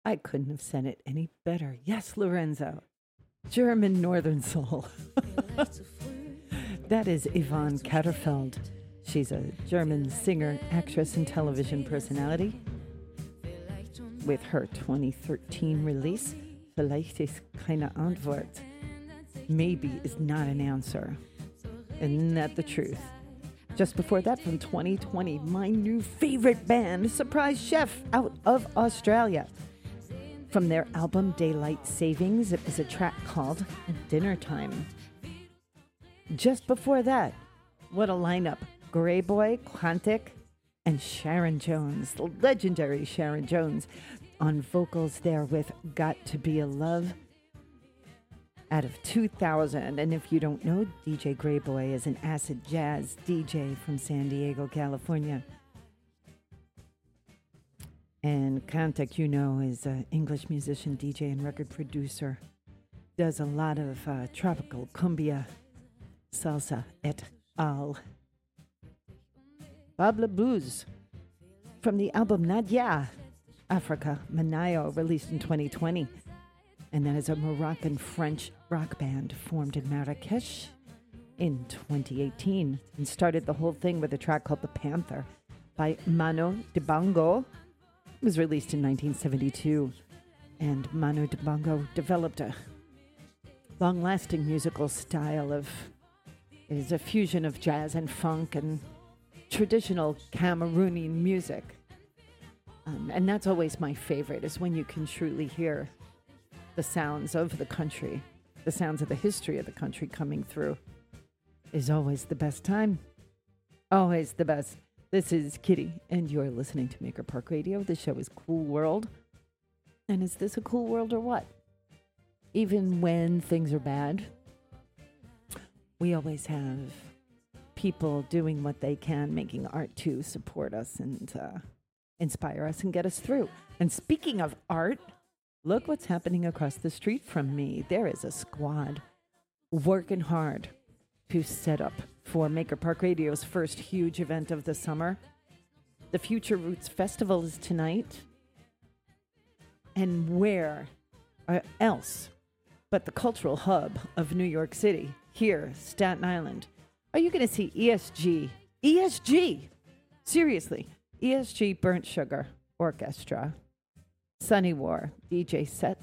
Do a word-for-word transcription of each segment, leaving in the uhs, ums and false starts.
I couldn't have said it any better. Yes, Lorenzo. German Northern Soul. That is Yvonne Katterfeld. She's a German singer, actress, and television personality. With her twenty thirteen release, Vielleicht ist keine Antwort. Maybe is not an answer. Isn't that the truth? Just before that, from twenty twenty, my new favorite band, Surprise Chef, out of Australia. From their album Daylight Savings, it was a track called Dinner Time. Just before that, what a lineup. Grey Boy, Quantic, and Sharon Jones, the legendary Sharon Jones, on vocals there with Got to Be a Love out of two thousand. And if you don't know, D J Grey Boy is an acid jazz D J from San Diego, California. And Quantic, you know, is an English musician, D J, and record producer. Does a lot of uh, tropical cumbia, salsa, et al. Babla Blues from the album Nadia, Africa, Manayo, released in twenty twenty. And that is a Moroccan-French rock band formed in Marrakesh in twenty eighteen and started the whole thing with a track called The Panther by Mano Dibango. It was released in nineteen seventy-two, and Mano Dibango developed a long-lasting musical style of, it is a fusion of jazz and funk and traditional Cameroonian music. Um, and that's always my favorite, is when you can truly hear the sounds of the country, the sounds of the history of the country coming through, is always the best time. Always the best. This is Kitty, and you're listening to Maker Park Radio. The show is Cool World. And is this a cool world or what? Even when things are bad, we always have people doing what they can, making art to support us and uh, inspire us and get us through. And speaking of art, look what's happening across the street from me. There is a squad working hard to set up for Maker Park Radio's first huge event of the summer. The Future Roots Festival is tonight. And where else but the cultural hub of New York City, here, Staten Island, are you going to see E S G? E S G! Seriously, E S G Burnt Sugar Orchestra, Sunny War D J set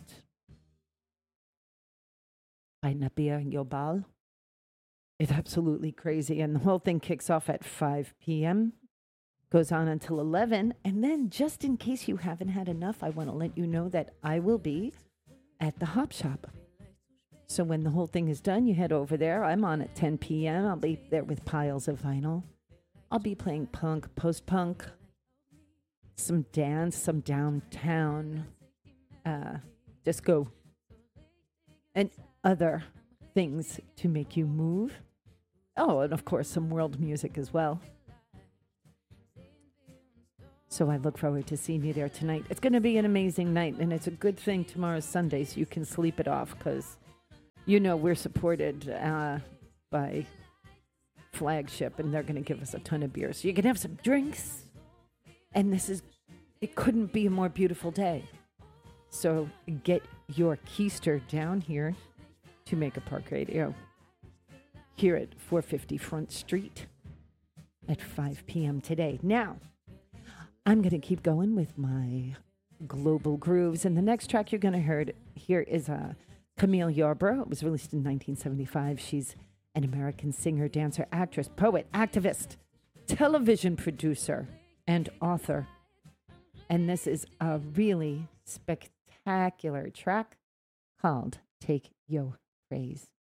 by Nabia Yobal. It's absolutely crazy, and the whole thing kicks off at five p.m., goes on until eleven, and then just in case you haven't had enough, I want to let you know that I will be at the Hop Shop. So when the whole thing is done, you head over there. I'm on at ten p.m. I'll be there with piles of vinyl. I'll be playing punk, post-punk, some dance, some downtown uh, disco, and other things to make you move. Oh, and of course, some world music as well. So I look forward to seeing you there tonight. It's going to be an amazing night, and it's a good thing tomorrow's Sunday, so you can sleep it off, because you know we're supported uh, by Flagship, and they're going to give us a ton of beer. So you can have some drinks, and this is, it couldn't be a more beautiful day. So get your keister down here to Maker Park Radio, here at four fifty Front Street at five p.m. today. Now, I'm going to keep going with my global grooves, and the next track you're going to hear here is uh, Camille Yarbrough. It was released in nineteen seventy-five. She's an American singer, dancer, actress, poet, activist, television producer, and author. And this is a really spectacular track called Take Yo Praise.